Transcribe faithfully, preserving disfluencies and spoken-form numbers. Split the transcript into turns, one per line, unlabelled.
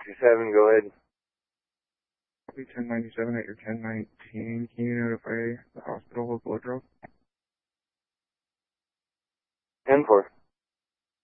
two seven, go ahead.
Copy ten ninety-seven at your ten nineteen. Can you notify the hospital of blood draw?
ten four.